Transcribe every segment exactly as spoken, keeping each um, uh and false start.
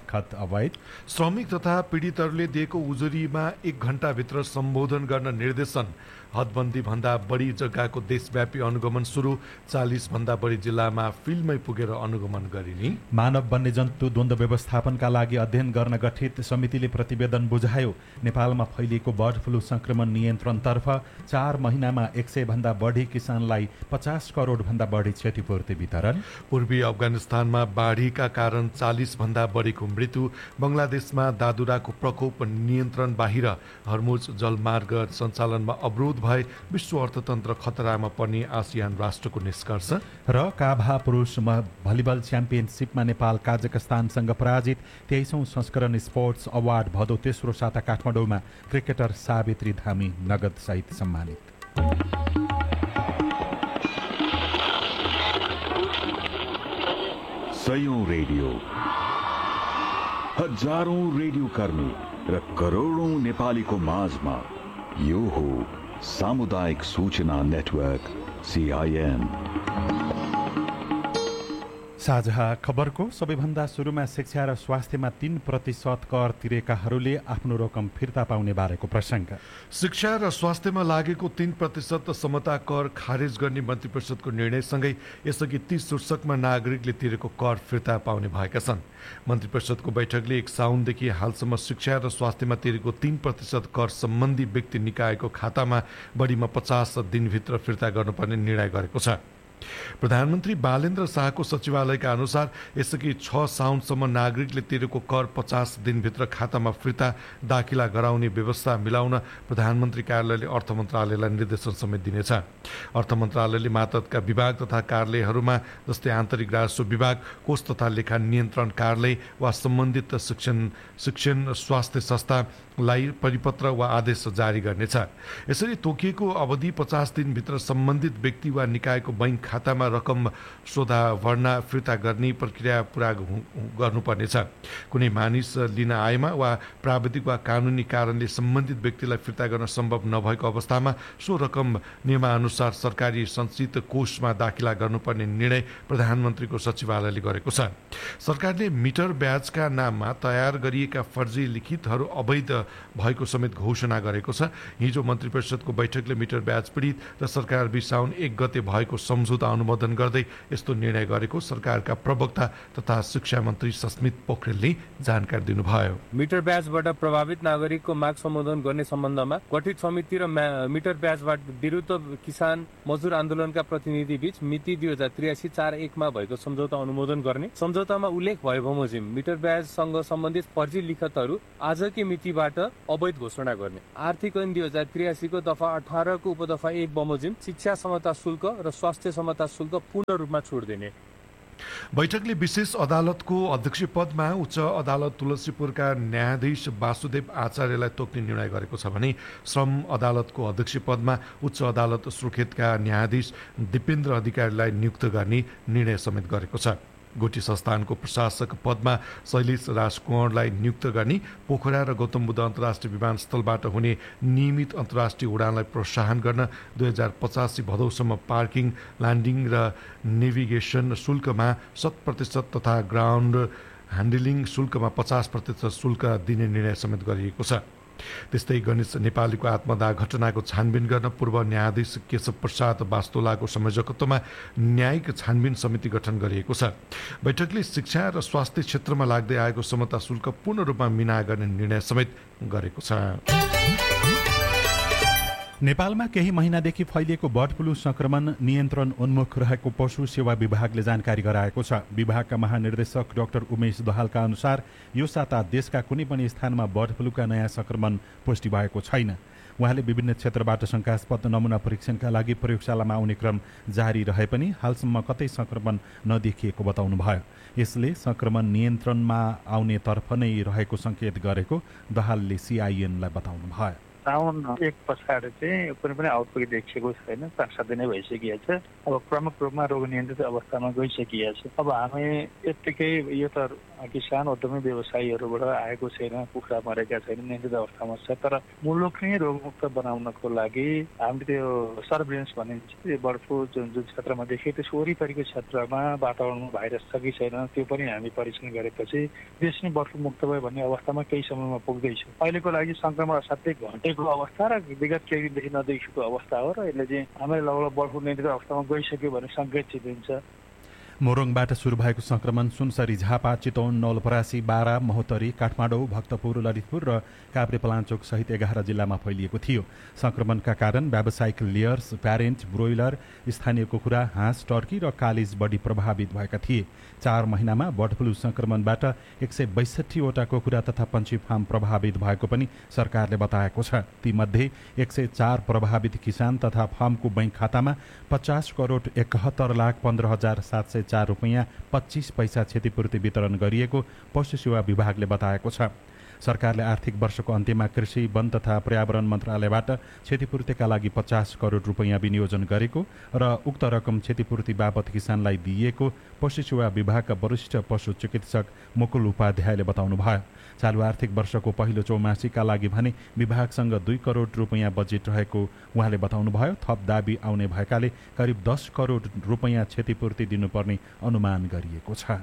खत अवैध। श्रमिक तथा पीडितहरूले दिएको उजुरीमा एक घण्टाभित्र सम्बोधन गर्न निर्देशन। हदबन्दी भन्दा बढी जग्गाको देशव्यापी अनुगमन सुरु। चालिस भन्दा बढी जिल्लामा फिल्डमै पुगेर अनुगमन गरिने। मानव वन्यजन्तु द्वन्द्व व्यवस्थापनका लागि अध्ययन गर्न गठित समितिले प्रतिवेदन बुझायो। नेपालमा फैलिएको बर्ड फ्लू संक्रमण नियन्त्रणतर्फ चार महिनामा एक सय भन्दा बढी किसानलाई पचास करोड भन्दा बढी क्षतिपूर्ति वितरण। पूर्वी अफगानिस्तानमा बाढीका कारण चालिस भन्दा बढीको मृत्यु। बङ्गलादेशमा दादुराको प्रकोप नियन्त्रण बाहिर। हर्मुज जलमार्ग सञ्चालनमा अवरोध भए विश्व अर्थतन्त्र खतरामा पर्ने आसियान राष्ट्रको निष्कर्ष। र काभा पुरुष भलिबल च्याम्पियनसिपमा नेपाल काजाकस्तानसँग पराजित। तेइसौं संस्करण स्पोर्ट्स अवार्ड भदौ तेस्रो साता काठमाडौँमा क्रिकेटर सावित्री धामी नगद सहित सम्मानित। सयौं रेडियो, हजारौं रेडियो कर्मी र करोडौं नेपालीको माझमा यो हो सामुदायिक सूचना नेटवर्क सीआईएन। साझा खबरको सबैभन्दा सुरुमा शिक्षा र स्वास्थ्यमा तीन प्रतिशत कर तिरेकाहरूले आफ्नो रकम फिर्ता पाउने बारेको प्रसङ्ग। शिक्षा र स्वास्थ्यमा लागेको तीन प्रतिशत समता कर खारेज गर्ने मन्त्री परिषदको निर्णयसँगै यसअघि ती शीर्षकमा नागरिकले तिरेको कर फिर्ता पाउने भएका छन्। मन्त्री परिषदको बैठकले एक साउनदेखि हालसम्म शिक्षा र स्वास्थ्यमा तिरेको तीन प्रतिशत कर सम्बन्धी व्यक्ति निकायको खातामा बढीमा पचास दिनभित्र फिर्ता गर्नुपर्ने निर्णय गरेको छ। प्रधानमन्त्री बालेन्द्र शाहको सचिवालयका अनुसार यसअघि छ साउनसम्म नागरिकले तिरेको कर पचास दिनभित्र खातामा फिर्ता दाखिला गराउने व्यवस्था मिलाउन प्रधानमन्त्री कार्यालयले अर्थ मन्त्रालयलाई निर्देशन समेत दिनेछ। अर्थ मन्त्रालयले मातहतका विभाग तथा कार्यालयहरूमा जस्तै आन्तरिक राजस्व विभाग, कोष तथा लेखा नियन्त्रण कार्यालय वा सम्बन्धित शिक्षण शिक्षण स्वास्थ्य संस्थालाई परिपत्र वा आदेश जारी गर्नेछ। यसरी तोकिएको अवधि पचास दिनभित्र सम्बन्धित व्यक्ति वा निकायको बैंक खातामा रकम सोधा भर्ना फिर्ता गर्ने प्रक्रिया पूरा गर्नुपर्नेछ। कुनै मानिस लिन आएमा वा प्राविधिक वा कानुनी कारणले सम्बन्धित व्यक्तिलाई फिर्ता गर्न सम्भव नभएको अवस्थामा सो रकम नियमानुसार सरकारी सञ्चित कोषमा दाखिला गर्नुपर्ने निर्णय प्रधानमन्त्रीको सचिवालयले गरेको छ। सरकारले मिटर ब्याजका नाममा तयार गरिएका फर्जी लिखितहरू अवैध भएको समेत घोषणा गरेको छ। हिजो मन्त्री परिषदको बैठकले मिटर ब्याज पीडित र सरकार बीच साउन एक गते भएको सम्झौता अनुमोदन गर्दै यस्तो निर्णय गरेको सरकारका प्रवक्ता तथा शिक्षा मन्त्री सस्मित पोखरेलले जानकारी दिनुभयो। मिटर ब्याजबाट प्रभावित नागरिकको माग सम्बोधन गर्ने सम्बन्धमा गठित समिति र मिटर ब्याजबाट विरुद्ध किसान मजदुर आन्दोलनका प्रतिनिधि बीच मिति दुई हजार त्रियासी चार एकमा भएको सम्झौता अनुमोदन गर्ने। सम्झौतामा उल्लेख भए बमोजिम मिटर ब्याजसँग सम्बन्धित फर्जी लिखतहरू आजकै मितिबाट अवैध घोषणा गर्ने। आर्थिक ऐन दुई हजार त्रियासीको दफा अठारको उपदफा एक बमोजिम शिक्षा समता शुल्क र स्वास्थ्य समता शुल्क पूर्ण रूपमा छोड दिने। बैठकले विशेष अदालतको अध्यक्ष पदमा उच्च अदालत तुलसीपुरका न्यायाधीश वासुदेव आचार्यलाई तोक्ने निर्णय गरेको छ भने श्रम अदालतको अध्यक्ष पदमा उच्च अदालत सुर्खेतका न्यायाधीश दिपेन्द्र अधिकारीलाई नियुक्त गर्ने निर्णय समेत गरेको छ। गुठी संस्थानको प्रशासक पदमा शैलेश राजकुँवरलाई नियुक्त गर्ने, पोखरा र गौतम बुद्ध अन्तर्राष्ट्रिय विमानस्थलबाट हुने नियमित अन्तर्राष्ट्रिय उडानलाई प्रोत्साहन गर्न दुई हजार पचासी भदौसम्म पार्किङ, ल्यान्डिङ र नेभिगेसन शुल्कमा शत प्रतिशत तथा ग्राउन्ड ह्यान्डलिङ शुल्कमा पचास प्रतिशत शुल्क दिने निर्णय समेत गरिएको छ। त्यस्तै गणेश नेपालीको आत्मदाह घटनाको छानबिन गर्न पूर्व न्यायाधीश केशव प्रसाद वास्तोलाको संयोजकत्वमा न्यायिक छानबिन समिति गठन गरिएको छ। बैठकले शिक्षा र स्वास्थ्य क्षेत्रमा लाग्दै आएको समता शुल्क पूर्ण रूपमा मिना गर्ने निर्णय समेत गरेको छ। नेपालमा केही महिनादेखि फैलिएको बर्ड फ्लू संक्रमण नियन्त्रण उन्मुख रहेको पशु सेवा विभागले जानकारी गराएको छ। विभागका महानिर्देशक डाक्टर उमेश दहालका अनुसार यो साता देशका कुनै पनि स्थानमा बर्ड फ्लूका नयाँ संक्रमण पुष्टि भएको छैन। उहाँले विभिन्न क्षेत्रबाट शङ्कास्पद नमुना परीक्षणका लागि प्रयोगशालामा आउने क्रम जारी रहे पनि हालसम्म कतै संक्रमण नदेखिएको बताउनुभयो। यसले संक्रमण नियन्त्रणमा आउने तर्फ नै रहेको सङ्केत गरेको दहालले सीआईएनलाई बताउनुभयो। साउन एक पछाडि चाहिँ कुनै पनि आउटब्रेक देखिएको छैन। पाँच सात दिनै भइसकिएको छ। अब प्रमुख रूपमा रोग नियन्त्रित अवस्थामा गइसकिएको छ। अब हामी यत्तिकै यो त किसान उद्यमी व्यवसायीहरूबाट आएको छैन, कुखुरा मरेका छैन, नियन्त्रित अवस्थामा छ। तर मुलुक नै रोगमुक्त बनाउनको लागि हामीले त्यो सर्भिलेन्स भनिन्छ, त्यो बर्ड फ्लू जुन जुन क्षेत्रमा देखियो त्यस वरिपरिको क्षेत्रमा वातावरणमा भाइरस छ कि छैन त्यो पनि हामी परीक्षण गरेपछि देश नै बर्ड फ्लू मुक्त भयो भन्ने अवस्थामा केही समयमा पुग्दैछौँ। अहिलेको लागि सङ्क्रमण असाध्यै घटेको अवस्था र विगत केही दिनदेखि नदेखिएको अवस्था हो र यसले चाहिँ हामीले लगभग बर्ड फ्लू नियन्त्रित अवस्थामा गइसक्यो भने सङ्केत दिन्छ। मोरङबाट सुरु भएको संक्रमण सुनसरी, झापा, चितवन, नवलपरासी, बारा, महोत्तरी, काठमाडौँ, भक्तपुर, ललितपुर र काभ्रेपलाञ्चोक सहित एघार जिल्लामा फैलिएको थियो। संक्रमणका कारण व्यावसायिक लेयर्स, प्यारेन्ट, ब्रोइलर, स्थानीय कुखुरा, हाँस, टर्की र कालिज बढी प्रभावित भएका थिए। चार महिनामा बर्ड फ्लू संक्रमणबाट एक सय बैसठीवटा कुखुरा तथा पन्छी फार्म प्रभावित भएको पनि सरकारले बताएको छ। तीमध्ये एक सय चार प्रभावित किसान तथा फार्मको बैंक खातामा पचास करोड एकहत्तर लाख पन्ध्र हजार सात सय चार रुपियाँ पच्चिस पैसा क्षतिपूर्ति वितरण गरिएको पशु सेवा विभागले बताएको छ। सरकारले आर्थिक वर्षको अन्त्यमा कृषि, वन तथा पर्यावरण मन्त्रालयबाट क्षतिपूर्तिका लागि पचास करोड रुपियाँ विनियोजन गरेको र उक्त रकम क्षतिपूर्ति बापत किसानलाई दिइएको पशु सेवा विभागका वरिष्ठ पशु चिकित्सक मुकुल उपाध्यायले बताउनुभयो। चालु आर्थिक वर्षको पहिलो चौमासीका लागि भने विभागसँग दुई करोड रुपियाँ बजेट रहेको उहाँले बताउनुभयो। थप दाबी आउने भएकाले करिब दस करोड रुपियाँ क्षतिपूर्ति दिनुपर्ने अनुमान गरिएको छ।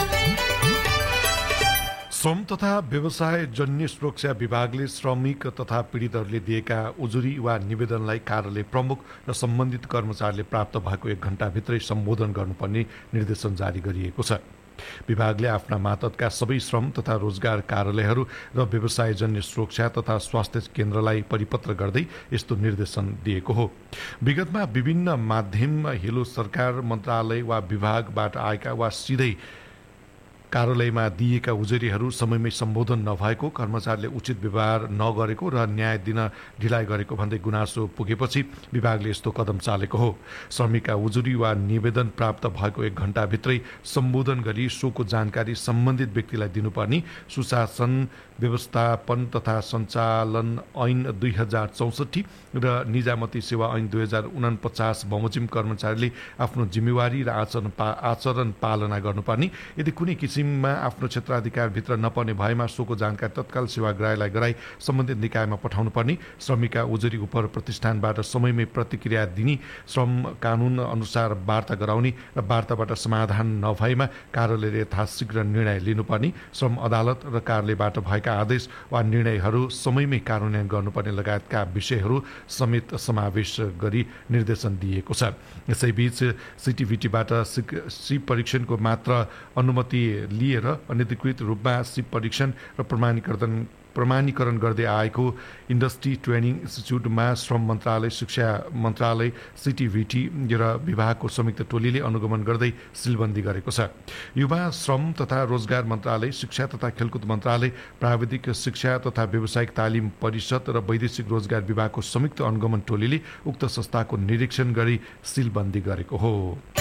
श्रम तथा व्यवसाय जन्य सुरक्षा विभागले श्रमिक तथा पीडितहरूले दिएका उजुरी वा निवेदनलाई कार्यालय प्रमुख र सम्बन्धित कर्मचारीले प्राप्त भएको एक घण्टाभित्रै सम्बोधन गर्नुपर्ने निर्देशन जारी गरिएको छ। विभागले आफ्ना मातहतका सबै श्रम तथा रोजगार कार्यालयहरू र व्यवसायजन्य सुरक्षा तथा स्वास्थ्य केन्द्रलाई परिपत्र गर्दै यस्तो निर्देशन दिएको हो। विगतमा विभिन्न माध्यम हिलो सरकार, मन्त्रालय वा विभागबाट आएका वा सिधै कार्यालयमा दिएका उजुरीहरू समयमै सम्बोधन नभएको, कर्मचारीले उचित व्यवहार नगरेको र न्याय दिन ढिलाइ गरेको भन्दै गुनासो पुगेपछि विभागले यस्तो कदम चालेको हो। श्रमिकका उजुरी वा निवेदन प्राप्त भएको एक घण्टाभित्रै सम्बोधन गरी सोको जानकारी सम्बन्धित व्यक्तिलाई दिनुपर्ने सुशासन व्यवस्थापन तथा सञ्चालन ऐन दुई हजार चौसठी र निजामती सेवा ऐन दुई हजार उनपचास बमोजिम कर्मचारीले आफ्नो जिम्मेवारी र आचरण पा आचरण पालना गर्नुपर्ने। यदि कुनै किसिममा आफ्नो क्षेत्राधिकारभित्र नपर्ने भएमा सोको जानकारी तत्काल सेवाग्राहीलाई गराई सम्बन्धित निकायमा पठाउनु पर्ने। श्रमिकका उजुरी उप प्रतिष्ठानबाट समयमै प्रतिक्रिया दिने, श्रम कानुन अनुसार वार्ता गराउने र वार्ताबाट समाधान नभएमा कार्यालयले यथाशीघ्र निर्णय लिनुपर्ने। श्रम अदालत र कार्यालयबाट भएका आदेश वा निर्णयहरू समयमै कार्यान्वयन गर्नुपर्ने लगायतका विषयहरू समेत समावेश गरी निर्देशन दिएको छ। यसैबीच सिटिभिटीबाट सिप परीक्षणको मात्र अनुमति लिएर अनधिकृत रूपमा सिप परीक्षण र प्रमाणीकरण प्रमाणीकरण गर्दै आएको इन्डस्ट्री ट्रेनिङ इन्स्टिच्युटमा श्रम मन्त्रालय, शिक्षा मन्त्रालय, सिटिभिटी र विभागको संयुक्त टोलीले अनुगमन गर्दै सिलबन्दी गरेको छ। युवा श्रम तथा रोजगार मन्त्रालय, शिक्षा तथा खेलकुद मन्त्रालय, प्राविधिक शिक्षा तथा व्यावसायिक तालिम परिषद र वैदेशिक रोजगार विभागको संयुक्त अनुगमन टोलीले उक्त संस्थाको निरीक्षण गरी सिलबन्दी गरेको हो।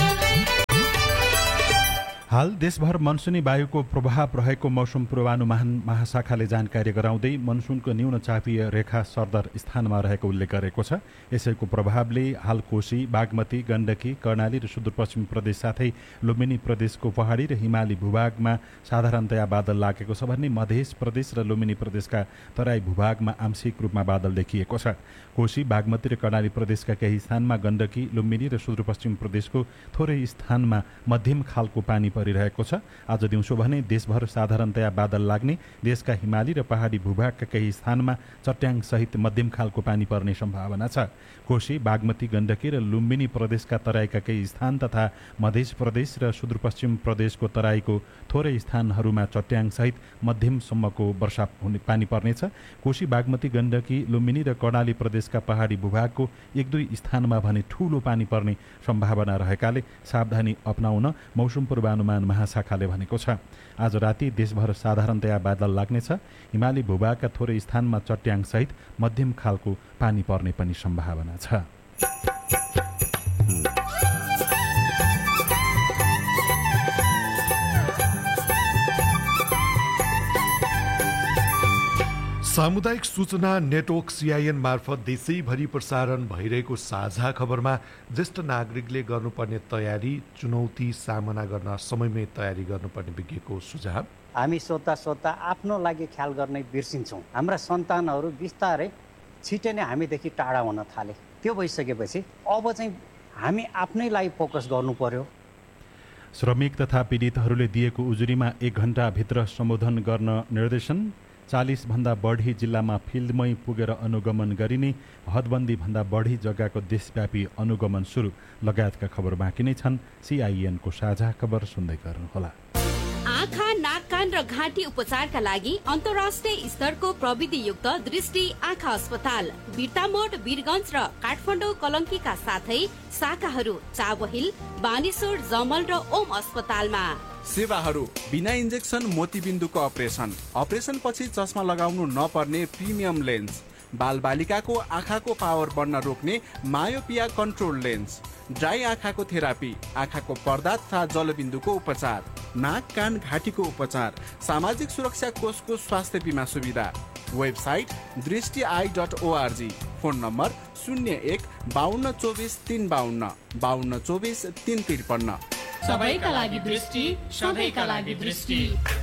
हाल देशभर मनसुनी वायुको प्रभाव रहेको मौसम पूर्वानुमान महाशाखाले जानकारी गराउँदै मनसुनको न्यून चापीय रेखा सरदर स्थानमा रहेको उल्लेख गरेको छ। यसैको प्रभावले हाल कोशी, बागमती, गण्डकी, कर्णाली र सुदूरपश्चिम प्रदेश साथै लुम्बिनी प्रदेशको पहाडी र हिमाली भूभागमा साधारणतया बादल लागेको छ भने मध्य प्रदेश र लुम्बिनी प्रदेशका तराई भूभागमा आंशिक रूपमा बादल देखिएको छ। कोशी, बागमती र कर्णाली प्रदेशका केही स्थानमा, गण्डकी, लुम्बिनी र सुदूरपश्चिम प्रदेशको थोरै स्थानमा मध्यम खालको पानी परिरहेको छ। आज दिउँसो भने देशभर साधारणतया बादल लाग्ने, देशका हिमाली र पहाडी भूभागका केही स्थानमा चट्याङ सहित मध्यम खालको पानी पर्ने सम्भावना छ। कोशी, बागमती, गण्डकी र लुम्बिनी प्रदेशका तराईका केही स्थान तथा मध्य प्रदेश र सुदूरपश्चिम प्रदेशको तराईको थोरै स्थानहरूमा चट्याङ सहित मध्यमसम्मको वर्षा हुने पानी पर्नेछ। कोशी, बागमती, गण्डकी, लुम्बिनी र कर्णाली प्रदेशका पहाडी भूभागको एक दुई स्थानमा भने ठूलो पानी पर्ने सम्भावना रहेकाले सावधानी अपनाउन मौसम पूर्वानुमान महाशाखाले भनेको छ। आज राति देशभर साधारणतया बादल लाग्नेछ। हिमाली भूभागका थोरै स्थानमा चट्याङ सहित मध्यम खालको पानी पर्ने पनि सम्भावना छ। सामुदायिक सूचना नेटवर्क सीआईएन मार्फत देशैभरि प्रसारण भइरहेको साझा खबरमा ज्येष्ठ नागरिकले गर्नुपर्ने तयारी, चुनौती सामना गर्न समयमै तयारी गर्नुपर्ने विज्ञको सुझाव। हामी सोद्धा सोद्धा आफ्नो लागि ख्याल गर्ने बिर्सिन्छौँ। हाम्रा सन्तानहरू बिस्तारै छिटै नै हामीदेखि टाढा हुन थाले। त्यो भइसकेपछि अब चाहिँ हामी आफ्नै लागि फोकस गर्नु पर्यो। श्रमिक तथा पीडितहरूले दिएको उजुरीमा एक घण्टाभित्र सम्बोधन गर्न निर्देशन। चालीस भन्दा बढी जिल्लामा फिल्डमै पुगेर अनुगमन गरिने, हदबन्दीभन्दा बढी जग्गाको देशव्यापी अनुगमन सुरु लगायतका खबर बाँकी नै छन्। सीआईएनको साझा खबर सुन्दै गर्नुहोला। आँखा, नाक, कान र घाँटी उपचारका लागि अन्तर्राष्ट्रिय स्तरको प्रविधियुक्त दृष्टि आँखा अस्पताल बिर्तामोड, वीरगञ्ज र काठमाडौँ कलङ्कीका साथै शाखाहरू चाबहिल, बानेश्वर, जमल र ओम अस्पतालमा। सेवाहरू बिना इन्जेक्सन मोतीबिन्दुको अपरेसन, अपरेसन पछि चस्मा लगाउनु नपर्ने प्रिमियम लेन्स, बालबालिकाको आँखाको पावर बढ्न रोक्ने मायोपिया कन्ट्रोल लेन्स, ड्राई आँखाको थेरापी, आँखाको पर्दा तथा जलबिन्दुको उपचार, नाक, कान, घाँटीको उपचार, सामाजिक सुरक्षा कोषको स्वास्थ्य बिमा सुविधा। वेबसाइट दृष्टि I dot ORG. Phone number शून्य एक बाहन्न चौबिस तीन बाहन्न बाहन्न चौबिस तीन त्रिपन्न। सबैका लागि दृष्टि, सबैका लागि दृष्टि।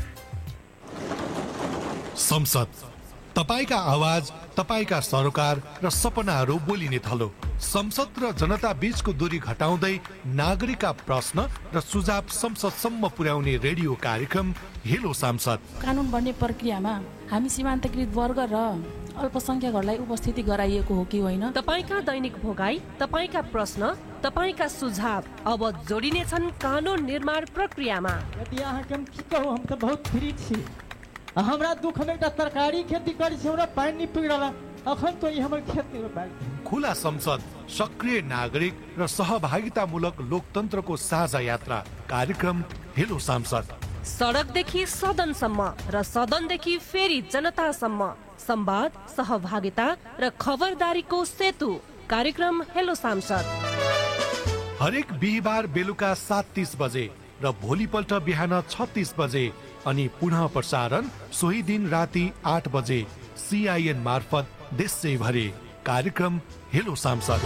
संसद, तपाईका आवाज, तपाईका सरोकार र सपनाहरू बोलिने थलो। संसद र जनता बीचको दूरी घटाउँदै नागरिकका प्रश्न र सुझाव संसदसम्म पुर्याउने रेडियो कार्यक्रम हेलो सांसद। कानुन बन्ने प्रक्रियामा हामी सीमान्तकृत वर्ग र अल्पसंख्यकहरूलाई उपस्थिति गराइएको हो कि होइन? तपाईका दैनिक भोगाई, तपाईका प्रश्न, तपाईका सुझाव अब जोडिने छन् कानुन निर्माण प्रक्रियामा। यदि अहाँ के कहू, हम त बहुत फ्री छी। हमरा दुख में एकटा तरकारी खेती करी छी, हमरा पानी नहीं पिगड़ला, अखन तो ई हमर खेत में बाड़ी। खुला संसद, सक्रिय नागरिक र सहभागितामूलक लोकतन्त्रको साझा यात्रा कार्यक्रम हेलो सांसद। सडकदेखि सदनसम्म र सदनदेखि फेरि जनतासम्म संवाद, सहभागिता र खबरदारीको सेतु कार्यक्रम हेलो सांसद। हरेक बिहिबार बेलुका सात तीस बजे र भोलिपल्ट बिहान छत्तीस बजे अनि पुनः प्रसारण सोही दिन राति आठ बजे सीआईएन मार्फत देशैभरि कार्यक्रम हेलो सांसद।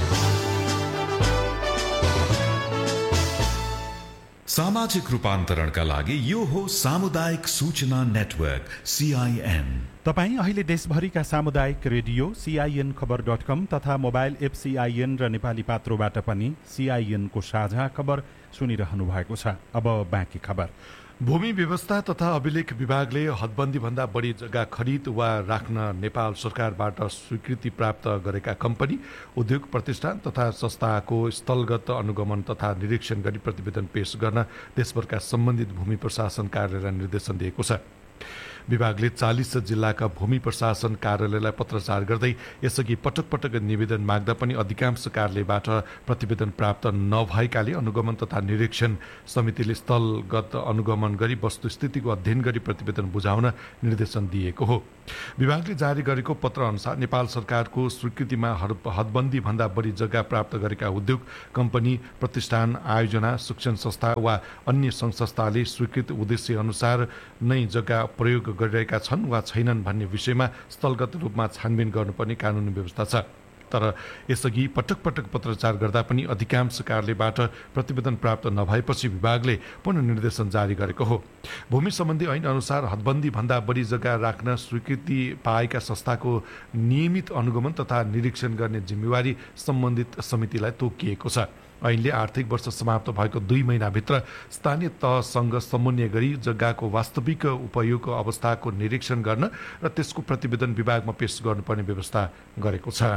सामाजिक रूपान्तरणका लागि यो हो सामुदायिक सूचना नेटवर्क सीआईएन। तपाईँ अहिले देशभरिका सामुदायिक रेडियो सीआईएन खबर डट कम तथा मोबाइल एप सीआईएन र नेपाली पात्रोबाट पनि सीआईएनको साझा खबर सुनिरहनु भएको छ। अब बाँकी खबर। भूमि व्यवस्था तथा अभिलेख विभागले हदबन्दी भन्दा बढी जग्गा खरिद वा राख्न नेपाल सरकारबाट स्वीकृति प्राप्त गरेका कम्पनी, उद्योग प्रतिष्ठान तथा संस्थाको स्थलगत अनुगमन तथा निरीक्षण गरी प्रतिवेदन पेश गर्न देशभरका सम्बन्धित भूमि प्रशासन कार्यालयलाई निर्देशन दिएको छ। विभागले चालीस जिल्लाका भूमि प्रशासन कार्यालयलाई पत्रचार गर्दै यसअघि पटक पटक निवेदन माग्दा पनि अधिकांश कार्यालयबाट प्रतिवेदन प्राप्त नभएकाले अनुगमन तथा निरीक्षण समितिले स्थलगत अनुगमन गरी वस्तुस्थितिको अध्ययन गरी प्रतिवेदन बुझाउन निर्देशन दिएको हो। विभागले जारी गरेको पत्र अनुसार नेपाल सरकारको स्वीकृतिमा हदबन्दी भन्दा बढी जग्गा प्राप्त गरेका उद्योग, कम्पनी, प्रतिष्ठान, आयोजना, शिक्षण संस्था वा अन्य सङ्घ संस्थाले स्वीकृत उद्देश्य अनुसार नै जग्गा प्रयोग गरिरहेका छन् वा छैनन् भन्ने विषयमा स्थलगत रूपमा छानबिन गर्नुपर्ने कानुनी व्यवस्था छ। तर यसअघि पटक पटक पत्रचार गर्दा पनि अधिकांश कार्यालयबाट प्रतिवेदन प्राप्त नभएपछि विभागले पुनः निर्देशन जारी गरेको हो। भूमि सम्बन्धी ऐन अनुसार हदबन्दी भन्दा बढी जग्गा राख्न स्वीकृति पाएका संस्थाको नियमित अनुगमन तथा निरीक्षण गर्ने जिम्मेवारी सम्बन्धित समितिलाई तोकिएको छ। ऐनले आर्थिक वर्ष समाप्त भएको दुई महिनाभित्र स्थानीय तहसँग समन्वय गरी जग्गाको वास्तविक उपयोगको अवस्थाको निरीक्षण गर्न र त्यसको प्रतिवेदन विभागमा पेश गर्नुपर्ने व्यवस्था गरेको छ।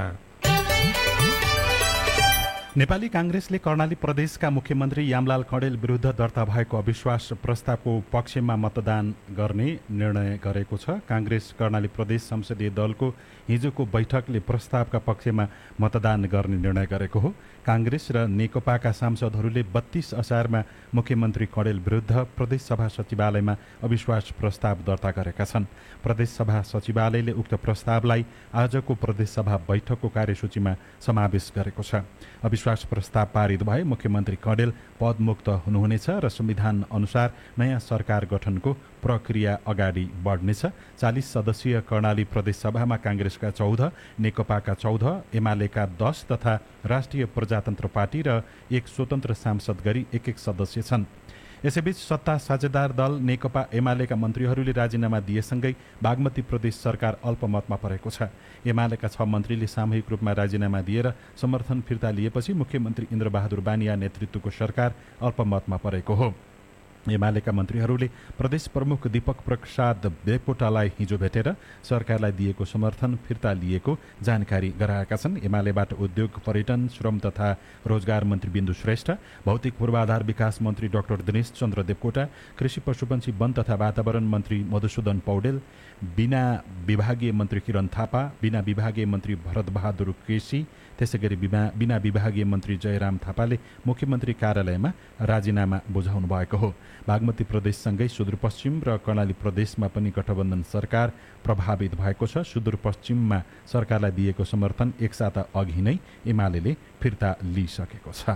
नेपाली कांग्रेसले कर्णाली प्रदेशका मुख्यमन्त्री यामलाल खडेल विरुद्ध दर्ता भएको अविश्वास प्रस्तावको पक्षमा मतदान गर्ने निर्णय गरेको छ। कांग्रेस कर्णाली प्रदेश संसदीय दलको हिजोको बैठकले प्रस्तावका पक्षमा मतदान गर्ने निर्णय गरेको हो। कांग्रेस र नेकपाका सांसदहरूले बत्तीस असारमा मुख्यमन्त्री खडेल विरुद्ध प्रदेश सभा सचिवालयमा अविश्वास प्रस्ताव दर्ता गरेका छन्। प्रदेश सभा सचिवालयले उक्त प्रस्तावलाई आजको प्रदेश सभा बैठकको कार्यसूचीमा समावेश गरेको छ। अविश्वास अविश्वास प्रस्ताव पारित भए मुख्यमन्त्री कँडेल पदमुक्त हुनुहुनेछ र संविधान अनुसार नयाँ सरकार गठनको प्रक्रिया अगाडि बढ्नेछ। चालिस सदस्यीय कर्णाली प्रदेशसभामा काङ्ग्रेसका चौध, नेकपाका चौध, एमालेका दस तथा राष्ट्रिय प्रजातन्त्र पार्टी र एक स्वतन्त्र सांसद गरी एक एक सदस्य छन्। यसैबीच सत्ता साझेदार दल नेकपा एमालेका मन्त्रीहरूले राजीनामा दिएसँगै बागमती प्रदेश सरकार अल्पमतमा परेको छ। एमालेका छ मन्त्रीले सामूहिक रूपमा राजीनामा दिएर समर्थन फिर्ता लिएपछि मुख्यमन्त्री इन्द्रबहादुर बानिया नेतृत्वको सरकार अल्पमतमा परेको हो। एमालेका मन्त्रीहरूले प्रदेश प्रमुख दीपक प्रसाद देवकोटालाई हिजो भेटेर सरकारलाई दिएको समर्थन फिर्ता लिएको जानकारी गराएका छन्। एमालेबाट उद्योग, पर्यटन, श्रम तथा रोजगार मन्त्री बिन्दु श्रेष्ठ, भौतिक पूर्वाधार विकास मन्त्री डाक्टर दिनेश चन्द्र देवकोटा, कृषि पशुपन्छी वन तथा वातावरण मन्त्री मधुसूदन पौडेल, बिना विभागीय मन्त्री किरण थापा, बिना विभागीय मन्त्री भरत बहादुर केसी, त्यसै गरी बिना विभागीय मन्त्री जयराम थापाले मुख्यमन्त्री कार्यालयमा राजीनामा बुझाउनु भएको हो। बागमती प्रदेशसँगै सुदूरपश्चिम र कर्णाली प्रदेशमा पनि गठबन्धन सरकार प्रभावित भएको छ। सुदूरपश्चिममा सरकारलाई दिएको समर्थन एक साता अघि नै एमालेले फिर्ता लिइसकेको छ।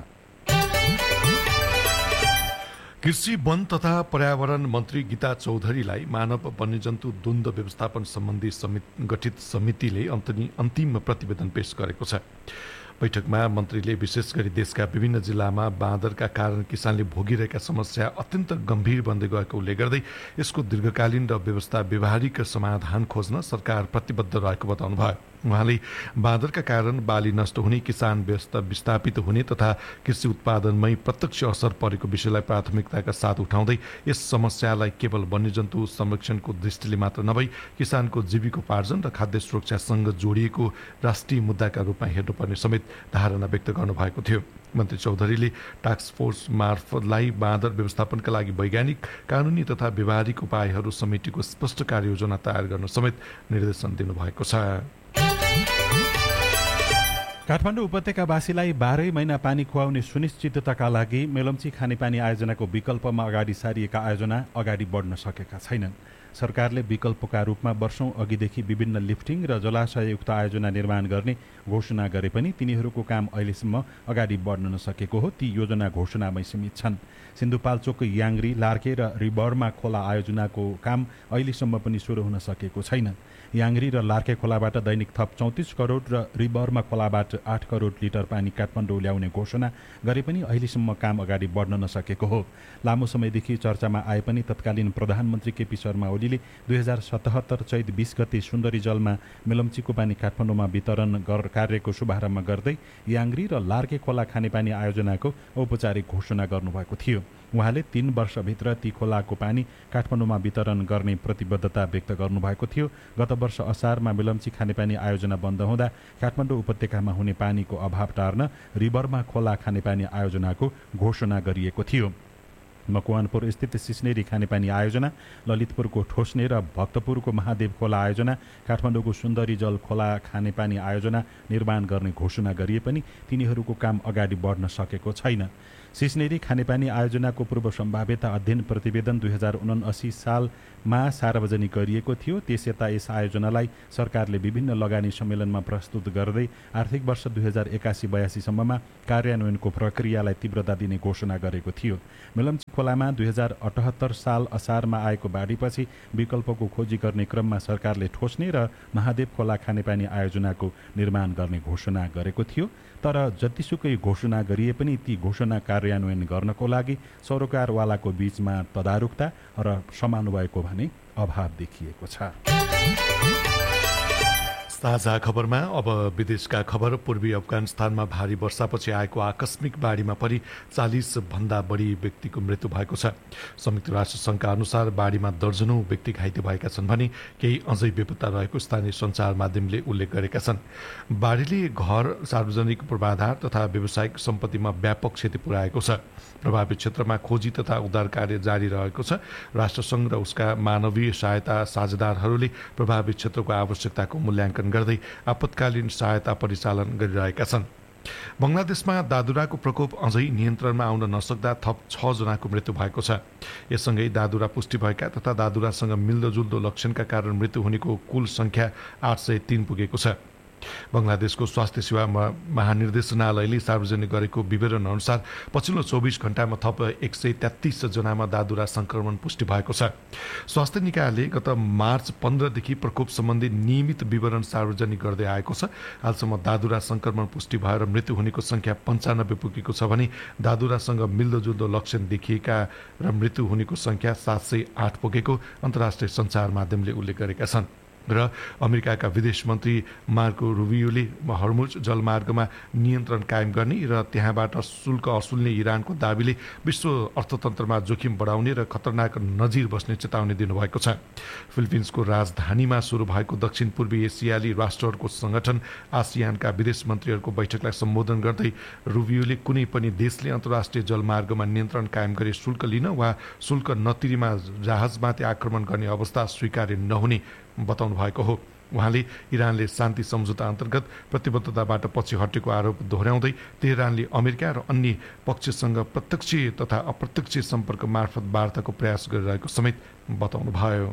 कृषि, वन तथा पर्यावरण मन्त्री गीता चौधरीलाई मानव वन्यजन्तु द्वन्द्व व्यवस्थापन सम्बन्धी समिति गठित समितिले अन्तिम प्रतिवेदन पेश गरेको छ। बैठकमा मन्त्रीले विशेष गरी देशका विभिन्न जिल्लामा बाँदरका कारण किसानले भोगिरहेका समस्या अत्यन्त गम्भीर बन्दै गएको उल्लेख गर्दै यसको दीर्घकालीन र व्यवस्था व्यवहारिक समाधान खोज्न सरकार प्रतिबद्ध रहेको बताउनुभयो। उहाँले बाँदरका कारण बाली नष्ट हुने, किसान व्यस्त विस्थापित हुने तथा कृषि उत्पादनमै प्रत्यक्ष असर परेको विषयलाई प्राथमिकताका साथ उठाउँदै यस समस्यालाई केवल वन्यजन्तु संरक्षणको दृष्टिले मात्र नभई किसानको जीविकोपार्जन र खाद्य सुरक्षासँग जोडिएको राष्ट्रिय मुद्दाका रूपमा हेर्नुपर्ने समेत धारणा व्यक्त गर्नुभएको थियो। मन्त्री चौधरीले टास्क फोर्स मार्फतलाई बाँदर व्यवस्थापनका लागि वैज्ञानिक, कानुनी तथा व्यवहारिक उपायहरू समेटेको स्पष्ट कार्ययोजना तयार गर्न समेत निर्देशन दिनुभएको छ। काठमाडौँ उपत्यकावासीलाई बाह्रै महिना पानी खुवाउने सुनिश्चितताका लागि मेलम्ची खानेपानी आयोजनाको विकल्पमा अगाडि सारिएका आयोजना अगाडि बढ्न सकेका छैनन्। सरकारले विकल्पका रूपमा वर्षौं अघिदेखि विभिन्न लिफ्टिङ र जलाशययुक्त आयोजना निर्माण गर्ने घोषणा गरे पनि तिनीहरूको काम अहिलेसम्म अगाडि बढ्न नसकेको हो। ती योजना घोषणामै सीमित छन्। सिन्धुपाल्चोक, याङ्ग्री, लार्के र रिबरमा खोला आयोजनाको काम अहिलेसम्म पनि सुरु हुन सकेको छैन। याङ्ग्री र लार्के खोलाबाट दैनिक थप चौतिस करोड र रिबरमा खोलाबाट आठ करोड लिटर पानी काठमाडौँ ल्याउने घोषणा गरे पनि अहिलेसम्म काम अगाडि बढ्न नसकेको हो। लामो समयदेखि चर्चामा आए पनि तत्कालीन प्रधानमन्त्री केपी शर्मा ओलीले दुई हजार सतहत्तर चैत बीस गते सुन्दरी जलमा मेलम्चीको पानी काठमाडौँमा वितरण कार्यको शुभारम्भ गर्दै याङ्ग्री र लार्के खोला खानेपानी आयोजनाको औपचारिक घोषणा गर्नुभएको थियो। उहाँले तीन वर्षभित्र ती खोलाको पानी काठमाडौँमा वितरण गर्ने प्रतिबद्धता व्यक्त गर्नुभएको थियो। गत वर्ष असारमा मेलम्ची खानेपानी आयोजना बन्द हुँदा काठमाडौँ उपत्यकामा हुने पानीको अभाव टार्न रिबरमा खोला खानेपानी आयोजनाको घोषणा गरिएको थियो। मकवानपुर स्थित सिस्नेरी खानेपानी आयोजना, ललितपुरको ठोस्ने र भक्तपुरको महादेव खोला आयोजना, काठमाडौँको सुन्दरी जल खोला खानेपानी आयोजना निर्माण गर्ने घोषणा गरिए पनि तिनीहरूको काम अगाडि बढ्न सकेको छैन। सिस्नेरी खानेपानी आयोजनाको पूर्व सम्भाव्यता अध्ययन प्रतिवेदन दुई हजार उनासी सालमा सार्वजनिक गरिएको थियो। त्यस यता यस आयोजनालाई सरकारले विभिन्न लगानी सम्मेलनमा प्रस्तुत गर्दै आर्थिक वर्ष दुई हजार एकासी बयासीसम्ममा कार्यान्वयनको प्रक्रियालाई तीव्रता दिने घोषणा गरेको थियो। मेलम्ची खोलामा दुई हजार अठहत्तर साल असारमा आएको बाढीपछि विकल्पको खोजी गर्ने क्रममा सरकारले ठोस्ने र महादेव खोला खानेपानी आयोजनाको निर्माण गर्ने घोषणा गरेको थियो। तर जतिसुकै घोषणा गरिए पनि ती घोषणा कार्यान्वयन गर्नको लागि सरोकारवालाको बीचमा तदारुकता र समन्वयको भने अभाव देखिएको छ। ताजा खबरमा अब विदेशका खबर। पूर्वी अफगानिस्तानमा भारी वर्षापछि आएको आकस्मिक बाढीमा परि चालिस भन्दा बढी व्यक्तिको मृत्यु भएको छ। संयुक्त राष्ट्र संघका अनुसार बाढीमा दर्जनौं व्यक्ति घाइते भएका छन् भने केही अझै बेपत्ता रहेको स्थानीय सञ्चार माध्यमले उल्लेख गरेका छन्। बाढीले घर, सार्वजनिक पूर्वाधार तथा व्यावसायिक सम्पत्तिमा व्यापक क्षति पुर्याएको छ। प्रभावित क्षेत्रमा खोजी तथा उद्धार कार्य जारी रहेको छ। राष्ट्रसङ्घ र उसका मानवीय सहायता साझेदारहरूले प्रभावित क्षेत्रको आवश्यकताको मूल्याङ्कन गर्दै आपतकालीन सहायता परिचालन गरिरहेका छन्। बङ्गलादेशमा दादुराको प्रकोप अझै नियन्त्रणमा आउन नसक्दा थप छ जनाको मृत्यु भएको छ। यससँगै दादुरा पुष्टि भएका तथा दादुरासँग मिल्दोजुल्दो लक्षणका कारण मृत्यु हुनेको कुल संख्या आठ सय तीन पुगेको छ। बङ्गलादेशको स्वास्थ्य सेवा महानिर्देशनालयले सार्वजनिक गरेको विवरण अनुसार पछिल्लो चौबिस घण्टामा थप एक सय तेत्तीस जनामा दादुरा संक्रमण पुष्टि भएको छ। स्वास्थ्य निकायले गत मार्च पन्ध्रदेखि प्रकोप सम्बन्धी नियमित विवरण सार्वजनिक गर्दै आएको छ। हालसम्म दादुरा संक्रमण पुष्टि भएर मृत्यु हुनेको संख्या पन्चानब्बे पुगेको छ भने दादुरासँग मिल्दोजुल्दो लक्षण देखिएका र मृत्यु हुनेको संख्या सात सय आठ पुगेको अन्तर्राष्ट्रिय सञ्चार माध्यमले उल्लेख गरेका छन्। र अमेरिकाका विदेश मन्त्री मार्को रुबियोले हर्मुज जलमार्गमा नियन्त्रण कायम गर्ने र त्यहाँबाट शुल्क असुल्ने इरानको दाबीले विश्व अर्थतन्त्रमा जोखिम बढाउने र खतरनाक नजिर बस्ने चेतावनी दिनुभएको छ। फिलिपिन्सको राजधानीमा सुरु भएको दक्षिण पूर्वी एसियाली राष्ट्रहरूको संगठन आसियानका विदेश मन्त्रीहरूको बैठकलाई सम्बोधन गर्दै रुबियोले कुनै पनि देशले अन्तर्राष्ट्रिय जलमार्गमा नियन्त्रण कायम गरी शुल्क लिन वा शुल्क नतिरीमा जहाजमाथि आक्रमण गर्ने अवस्था स्वीकार्य नहुने बताउनु भएको हो। उहाँले इरानले शान्ति सम्झौता अन्तर्गत प्रतिबद्धताबाट पछि हटेको आरोप दोहोर्याउँदै तेहरानले अमेरिका र अन्य पक्षसँग प्रत्यक्ष तथा अप्रत्यक्ष सम्पर्क मार्फत वार्ताको प्रयास गरिरहेको समेत बताउनुभयो।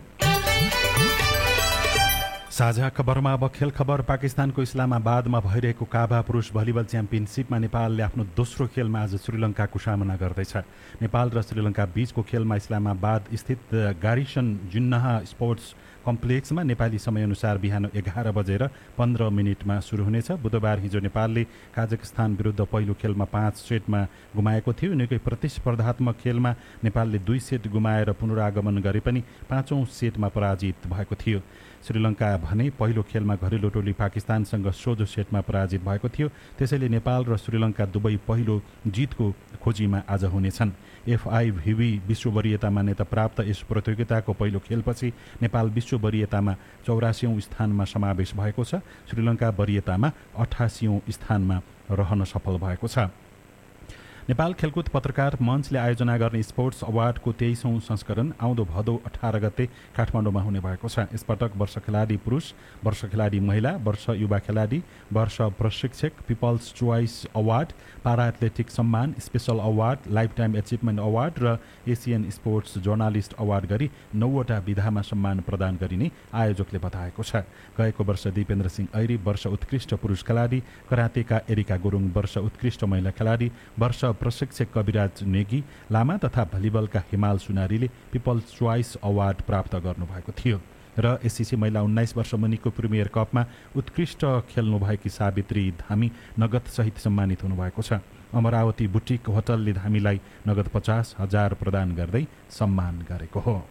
साझा खबरमा अब खेल खबर। पाकिस्तानको इस्लामाबादमा भइरहेको काभा पुरुष भलिबल च्याम्पियनसिपमा नेपालले आफ्नो दोस्रो खेलमा आज श्रीलङ्काको सामना गर्दैछ। नेपाल र श्रीलङ्का बीचको खेलमा इस्लामाबाद स्थित गारिसन जुन्नाहा स्पोर्ट्स कम्प्लेक्समा नेपाली समयअनुसार बिहान एघार बजेर पन्ध्र मिनटमा सुरु हुनेछ। बुधबार हिजो नेपालले काजाकिस्तान विरुद्ध पहिलो खेलमा पाँच सेटमा गुमाएको थियो। निकै प्रतिस्पर्धात्मक खेलमा नेपालले दुई सेट गुमाएर पुनरागमन गरे पनि पाँचौं सेटमा पराजित भएको थियो। श्रीलङ्का भने पहिलो खेलमा घरेलु टोली पाकिस्तानसँग सोझो सेटमा पराजित भएको थियो। त्यसैले नेपाल र श्रीलङ्का दुवै पहिलो जितको खोजीमा आज हुनेछन्। एफआइभिबी विश्व वरियता मान्यता प्राप्त यस प्रतियोगिताको पहिलो खेलपछि नेपाल विश्व वरियतामा चौरासीौँ स्थानमा समावेश भएको छ। श्रीलङ्का वरियतामा अठासीौँ स्थानमा रहन सफल भएको छ। नेपाल खेलकुद पत्रकार मञ्चले आयोजना गर्ने स्पोर्ट्स अवार्डको तेइसौँ संस्करण आउँदो भदौ अठार गते काठमाडौँमा हुने भएको छ। यसपटक वर्ष खेलाडी पुरुष, वर्ष खेलाडी महिला, वर्ष युवा खेलाडी, वर्ष प्रशिक्षक, पिपल्स चोइस अवार्ड, पारा एथलेटिक सम्मान, special award, life time achievement award र एसियन स्पोर्ट्स जर्नालिस्ट अवार्ड गरी नौवटा विधामा सम्मान प्रदान गरिने आयोजकले बताएको छ। गएको वर्ष दिपेन्द्र सिंह ऐरी वर्ष उत्कृष्ट पुरुष खेलाडी, करातेका एरिका गुरुङ वर्ष उत्कृष्ट महिला खेलाडी, वर्ष प्रशिक्षक कविराज नेगी लामा तथा भलिबलका हिमाल सुनारीले पिपल्स चोइस अवार्ड प्राप्त गर्नुभएको थियो। र एससिसी महिला उन्नाइस वर्ष मुनिको प्रिमियर कपमा उत्कृष्ट खेल्नुभएकी सावित्री धामी नगदसहित सम्मानित हुनुभएको छ। अमरावती बुटिक होटलले धामीलाई नगद पचास हजार प्रदान गर्दै सम्मान गरेको हो।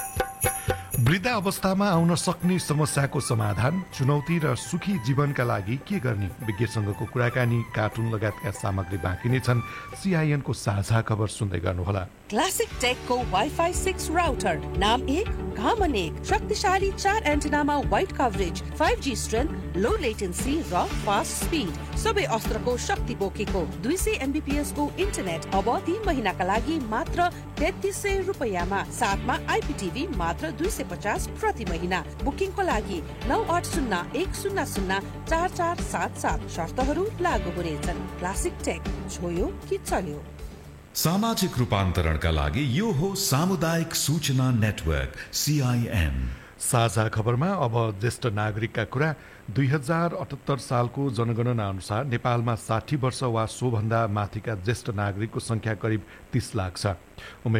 वृद्ध अवस्थामा आउन सक्ने समस्याको समाधान, चुनौती र सुखी जीवनका लागि के गर्ने, विज्ञसँगको कुराकानी, कार्टुन लगायतका सामग्री बाँकी नै छन्। सीआईएनको साझा खबर सुन्दै गर्नुहोला। क्लासिक टेकको वाइफाई सिक्स राउटर, नाम एक काम अनेक, शक्तिशाली चार एन्टेनामा wide coverage, five G strength, लो लेटेन्सी र फास्ट स्पिड, सबै अस्त्रको शक्ति बोकेको दुई सय एमबीपीएस को इन्टरनेट अब तीन महिनाका लागि मात्र तेत्तीस सय रुपियाँमा, साथमा आइपीटीभी मात्र दुई सय पचास प्रति महिना। बुकिङको लागि नौ आठ शून्य एक शून्य शून्य चार चार सात सात। शर्तहरू लागू हुनेछन्। क्लासिक टेक, छोयो कि चल्यो। सामाजिक रूपान्तरणका लागि यो हो सामुदायिक सूचना नेटवर्क सीआईएन। साझा खबरमा अब ज्येष्ठ नागरिकका कुरा। दुई हजार अठहत्तर सालको जनगणना अनुसार नेपालमा साठी वर्ष वा सोभन्दा माथिका ज्येष्ठ नागरिकको संख्या करिब तीस लाख छ।